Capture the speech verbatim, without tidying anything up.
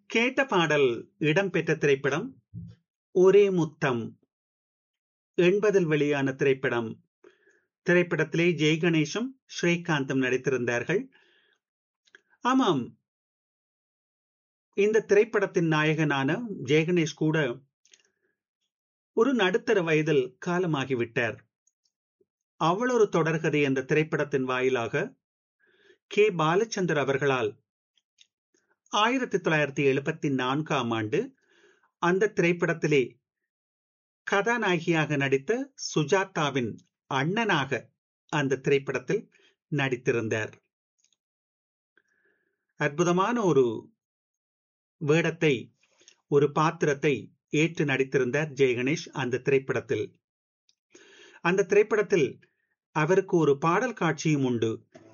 கேட்ட பாடல் இடம்பெற்ற திரைப்படம் ஒரே முத்தம். எண்பதில் வெளியான திரைப்படம். திரைப்படத்திலே ஜெய் கணேஷும் ஸ்ரீகாந்தும் நடித்திருந்தார்கள். ஆமாம், இந்த திரைப்படத்தின் நாயகனான ஜெயகணேஷ் கூட ஒரு நடுத்தர வயதில் காலமாகிவிட்டார். அவளொரு தொடர்கதை என்ற திரைப்படத்தின் வாயிலாக கே பாலச்சந்தர் அவர்களால் ஆயிரத்தி தொள்ளாயிரத்தி எழுபத்தி நான்காம் ஆண்டு அந்த திரைப்படத்திலே கதாநாயகியாக நடித்த சுஜாதாவின் அண்ணனாக அந்த திரைப்படத்தில் நடித்திருந்தார். அற்புதமான ஒரு வேடத்தை, ஒரு பாத்திரத்தை ஏற்று நடித்திருந்தார் ஜெயகணேஷ் அந்த திரைப்படத்தில். அந்த திரைப்படத்தில் அவருக்கு ஒரு பாடல் காட்சியும் உண்டு.